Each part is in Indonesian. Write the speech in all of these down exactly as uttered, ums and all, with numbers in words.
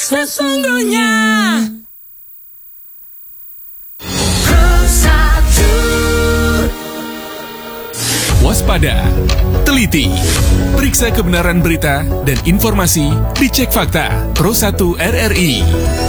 sesungguhnya. Waspada, teliti, periksa kebenaran berita dan informasi di Cek Fakta Pro satu R R I.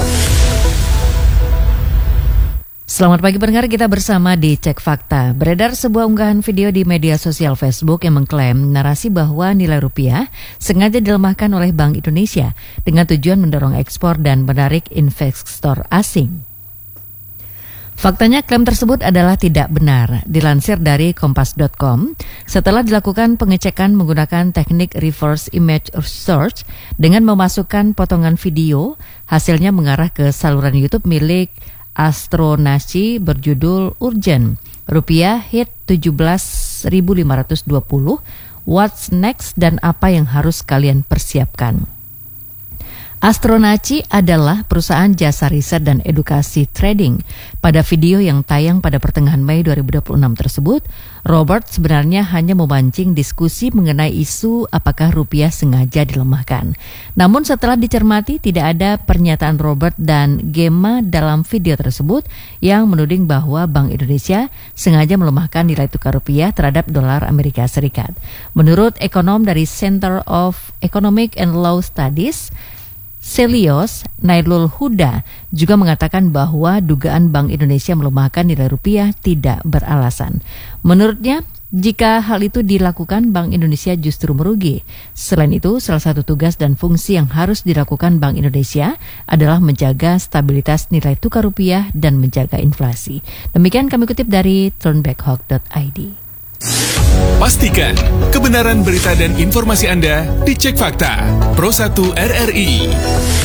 Selamat pagi pendengar, kita bersama di Cek Fakta. Beredar sebuah unggahan video di media sosial Facebook yang mengklaim narasi bahwa nilai rupiah sengaja dilemahkan oleh Bank Indonesia dengan tujuan mendorong ekspor dan menarik investor asing. Faktanya klaim tersebut adalah tidak benar. Dilansir dari kompas dot com, setelah dilakukan pengecekan menggunakan teknik reverse image search dengan memasukkan potongan video, hasilnya mengarah ke saluran YouTube milik Astronaci berjudul Urgent, rupiah hit tujuh belas ribu lima ratus dua puluh, what's next dan apa yang harus kalian persiapkan. Astronaci adalah perusahaan jasa riset dan edukasi trading. Pada video yang tayang pada pertengahan Mei dua ribu dua puluh enam tersebut, Robert sebenarnya hanya memancing diskusi mengenai isu apakah rupiah sengaja dilemahkan. Namun setelah dicermati, tidak ada pernyataan Robert dan Gemma dalam video tersebut yang menuding bahwa Bank Indonesia sengaja melemahkan nilai tukar rupiah terhadap dolar Amerika Serikat. Menurut ekonom dari Center of Economic and Law Studies, Celios Nailul Huda juga mengatakan bahwa dugaan Bank Indonesia melemahkan nilai rupiah tidak beralasan. Menurutnya, jika hal itu dilakukan, Bank Indonesia justru merugi. Selain itu, salah satu tugas dan fungsi yang harus dilakukan Bank Indonesia adalah menjaga stabilitas nilai tukar rupiah dan menjaga inflasi. Demikian kami kutip dari turnbackhawk dot I D. Pastikan kebenaran berita dan informasi Anda di Cek Fakta Pro satu R R I.